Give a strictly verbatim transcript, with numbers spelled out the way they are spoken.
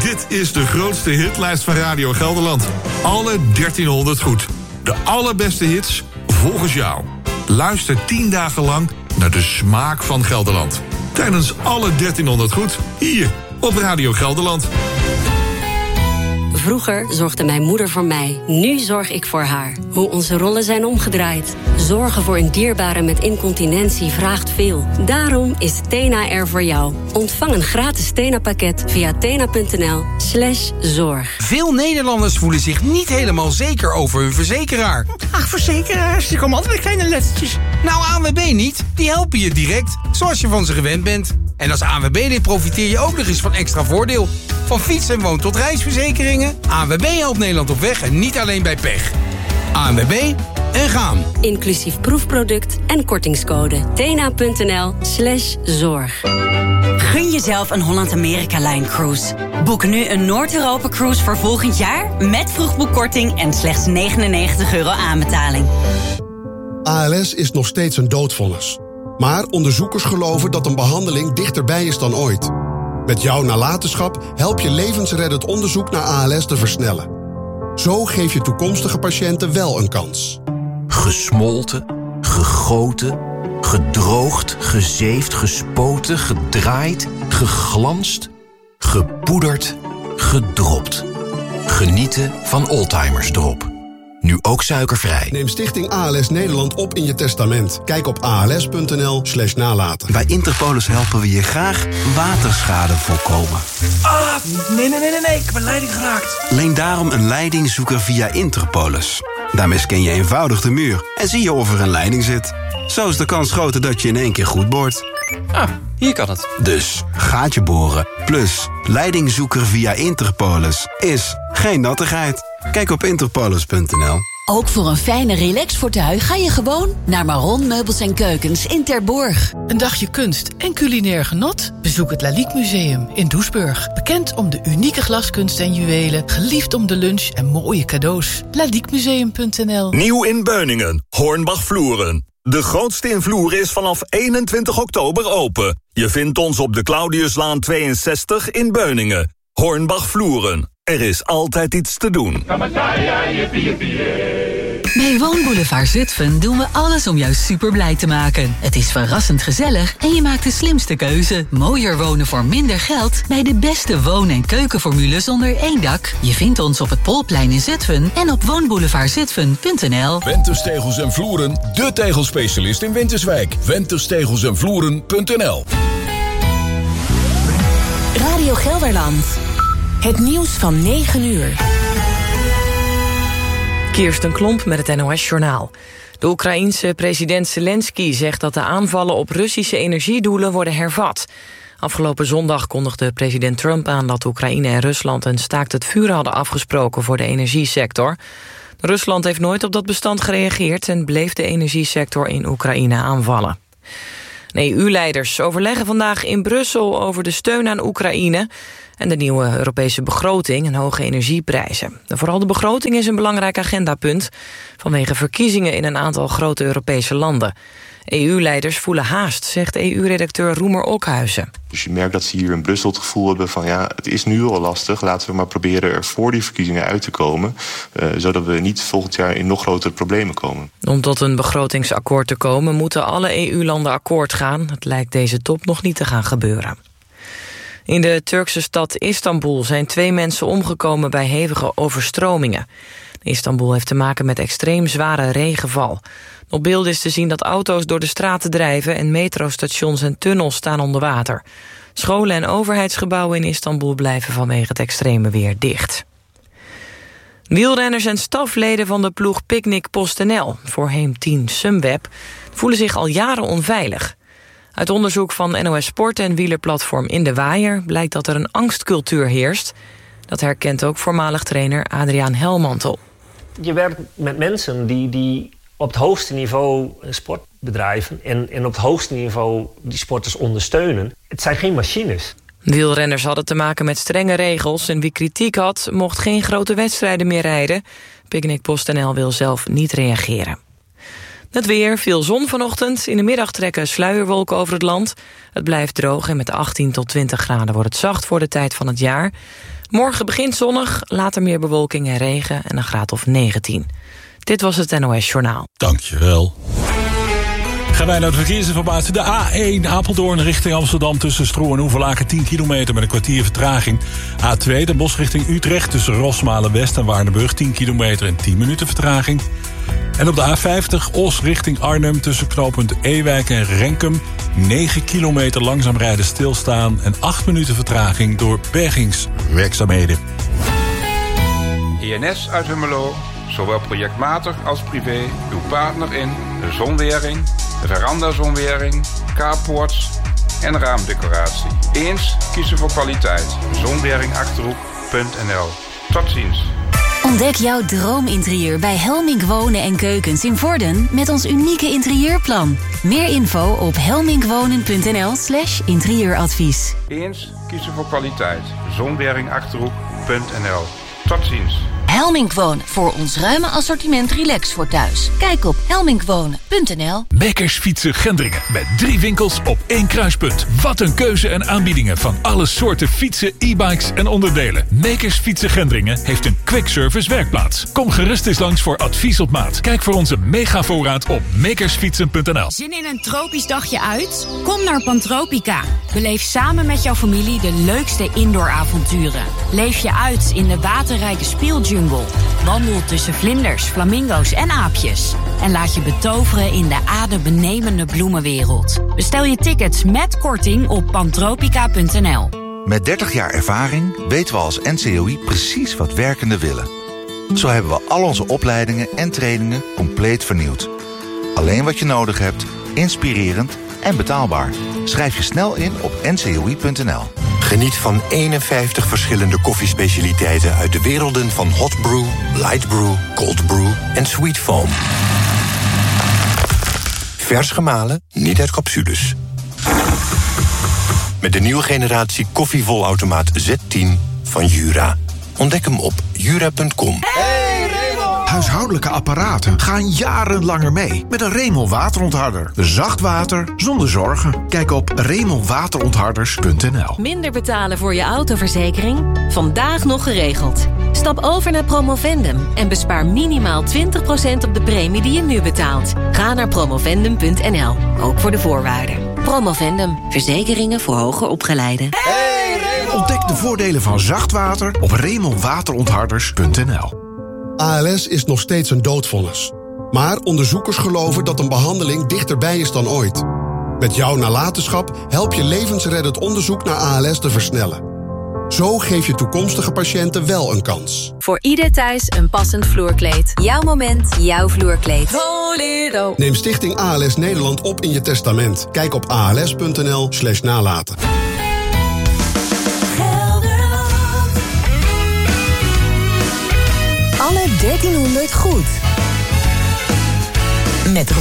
Dit is de grootste hitlijst van Radio Gelderland. Alle dertienhonderd goed. De allerbeste hits volgens jou. Luister tien dagen lang naar de smaak van Gelderland. Tijdens alle dertienhonderd goed, hier op Radio Gelderland. Vroeger zorgde mijn moeder voor mij. Nu zorg ik voor haar. Hoe onze rollen zijn omgedraaid. Zorgen voor een dierbare met incontinentie vraagt veel. Daarom is Tena er voor jou. Ontvang een gratis Tena-pakket via tena.nl slash zorg. Veel Nederlanders voelen zich niet helemaal zeker over hun verzekeraar. Ach, verzekeraars, die komen altijd met kleine lettertjes. Nou, A N W B niet. Die helpen je direct, zoals je van ze gewend bent. En als A N W B-lid profiteer je ook nog eens van extra voordeel. Van fiets- en woon- tot reisverzekeringen. A N W B helpt Nederland op weg en niet alleen bij pech. A N W B en gaan. Inclusief proefproduct en kortingscode. tena.nl slash zorg. Gun jezelf een Holland-Amerika-Line cruise. Boek nu een Noord-Europa-cruise voor volgend jaar... met vroegboekkorting en slechts negenennegentig euro aanbetaling. A L S is nog steeds een doodvonnis. Maar onderzoekers geloven dat een behandeling dichterbij is dan ooit. Met jouw nalatenschap help je levensreddend onderzoek naar A L S te versnellen. Zo geef je toekomstige patiënten wel een kans. Gesmolten, gegoten, gedroogd, gezeefd, gespoten, gedraaid, geglanst, gepoederd, gedropt. Genieten van Oldtimers Drop. Nu ook suikervrij. Neem Stichting A L S Nederland op in je testament. Kijk op als.nl slash nalaten. Bij Interpolis helpen we je graag waterschade voorkomen. Ah, nee, nee, nee, nee, nee, ik heb een leiding geraakt. Leen daarom een leidingzoeker via Interpolis. Daarmee scan je eenvoudig de muur en zie je of er een leiding zit. Zo is de kans groter dat je in één keer goed boort. Ah, hier kan het. Dus, gaatje boren, plus leidingzoeker via Interpolis is geen nattigheid. Kijk op interpolis punt n l. Ook voor een fijne relaxfortuin ga je gewoon naar Maron Meubels en Keukens in Terborg. Een dagje kunst en culinair genot? Bezoek het Lalique Museum in Doesburg. Bekend om de unieke glaskunst en juwelen, geliefd om de lunch en mooie cadeaus. lalique museum punt n l. Nieuw in Beuningen, Hornbach Vloeren. De grootste in Vloeren is vanaf eenentwintig oktober open. Je vindt ons op de Claudiuslaan tweeënzestig in Beuningen. Hornbach Vloeren. Er is altijd iets te doen. Bij Woonboulevard Zutphen doen we alles om jou super blij te maken. Het is verrassend gezellig en je maakt de slimste keuze. Mooier wonen voor minder geld bij de beste woon- en keukenformules onder één dak. Je vindt ons op het Polplein in Zutphen en op woonboulevard zutphen punt n l. Wenters Tegels en Vloeren, de tegelspecialist in Winterswijk. Wenters Tegels en Vloeren punt n l. Radio Gelderland. Het nieuws van negen uur. Kirsten Klomp met het N O S-journaal. De Oekraïense president Zelensky zegt dat de aanvallen op Russische energiedoelen worden hervat. Afgelopen zondag kondigde president Trump aan dat Oekraïne en Rusland een staakt het vuren hadden afgesproken voor de energiesector. Rusland heeft nooit op dat bestand gereageerd en bleef de energiesector in Oekraïne aanvallen. E U-leiders overleggen vandaag in Brussel over de steun aan Oekraïne en de nieuwe Europese begroting en hoge energieprijzen. Vooral de begroting is een belangrijk agendapunt vanwege verkiezingen in een aantal grote Europese landen. E U-leiders voelen haast, zegt E U-redacteur Roemer Okhuizen. Dus je merkt dat ze hier in Brussel het gevoel hebben van ja, het is nu al lastig. Laten we maar proberen er voor die verkiezingen uit te komen. Uh, zodat we niet volgend jaar in nog grotere problemen komen. Om tot een begrotingsakkoord te komen moeten alle E U-landen akkoord gaan. Het lijkt deze top nog niet te gaan gebeuren. In de Turkse stad Istanbul zijn twee mensen omgekomen bij hevige overstromingen. Istanbul heeft te maken met extreem zware regenval. Op beelden is te zien dat auto's door de straten drijven en metrostations en tunnels staan onder water. Scholen en overheidsgebouwen in Istanbul blijven vanwege het extreme weer dicht. Wielrenners en stafleden van de ploeg Picnic PostNL, voorheen team Sunweb, voelen zich al jaren onveilig. Uit onderzoek van N O S Sport en wielerplatform In de Waaier blijkt dat er een angstcultuur heerst. Dat herkent ook voormalig trainer Adriaan Helmantel. Je werkt met mensen die, die op het hoogste niveau sport bedrijven en, en op het hoogste niveau die sporters ondersteunen. Het zijn geen machines. Wielrenners hadden te maken met strenge regels en wie kritiek had mocht geen grote wedstrijden meer rijden. Picnic PostNL wil zelf niet reageren. Het weer, veel zon vanochtend. In de middag trekken sluierwolken over het land. Het blijft droog en met achttien tot twintig graden wordt het zacht voor de tijd van het jaar. Morgen begint zonnig, later meer bewolking en regen en een graad of negentien. Dit was het N O S Journaal. Dankjewel. Gaan wij naar de verkeersinformatie. De A één Apeldoorn richting Amsterdam tussen Stroe en Hoevelaken tien kilometer met een kwartier vertraging. A twee Den Bosch richting Utrecht tussen Rosmalen West en Waardenburg tien kilometer en tien minuten vertraging. En op de A vijftig Os richting Arnhem tussen knooppunt Ewijk en Renkum negen kilometer langzaam rijden stilstaan en acht minuten vertraging door bergingswerkzaamheden. I N S uit Hummelo, zowel projectmatig als privé, uw partner in de zonwering, de veranda-zonwering, carports en raamdecoratie. Eens kiezen voor kwaliteit. zonwering achterhoek punt n l. Tot ziens. Ontdek jouw droominterieur bij Helmink Wonen en Keukens in Vorden met ons unieke interieurplan. Meer info op helminkwonen punt n l slash interieuradvies. Eens kiezen voor kwaliteit. zonwering achterhoek punt n l. Tot ziens. Helmink Wonen, voor ons ruime assortiment relax voor thuis. Kijk op helminkwonen punt n l. Makers Fietsen Gendringen met drie winkels op één kruispunt. Wat een keuze en aanbiedingen van alle soorten fietsen, e-bikes en onderdelen. Makers Fietsen Gendringen heeft een quick service werkplaats. Kom gerust eens langs voor advies op maat. Kijk voor onze mega voorraad op makersfietsen punt n l. Zin in een tropisch dagje uit? Kom naar Pantropica. Beleef samen met jouw familie de leukste indooravonturen. Leef je uit in de waterrijke speeljungle. Wandel tussen vlinders, flamingo's en aapjes. En laat je betoveren in de adembenemende bloemenwereld. Bestel je tickets met korting op pantropica punt n l. Met dertig jaar ervaring weten we als N C O I precies wat werkenden willen. Zo hebben we al onze opleidingen en trainingen compleet vernieuwd. Alleen wat je nodig hebt, inspirerend en betaalbaar. Schrijf je snel in op n c o i punt n l. Geniet van eenenvijftig verschillende koffiespecialiteiten uit de werelden van hot brew, light brew, cold brew en sweet foam. Vers gemalen, niet uit capsules. Met de nieuwe generatie koffievolautomaat Z tien van Jura. Ontdek hem op jura punt com. Huishoudelijke apparaten gaan jarenlanger mee met een Remel waterontharder. Zacht water zonder zorgen. Kijk op remel waterontharders punt n l. Minder betalen voor je autoverzekering? Vandaag nog geregeld. Stap over naar Promovendum en bespaar minimaal twintig procent op de premie die je nu betaalt. Ga naar promovendum punt n l, ook voor de voorwaarden. Promovendum, verzekeringen voor hoger opgeleiden. Hey, ontdek de voordelen van zacht water op remel waterontharders punt n l. A L S is nog steeds een doodvonnis. Maar onderzoekers geloven dat een behandeling dichterbij is dan ooit. Met jouw nalatenschap help je levensreddend onderzoek naar A L S te versnellen. Zo geef je toekomstige patiënten wel een kans. Voor ieder thuis een passend vloerkleed. Jouw moment, jouw vloerkleed. Volero. Neem Stichting A L S Nederland op in je testament. Kijk op a l s punt n l slash nalaten. Alle dertienhonderd goed. Met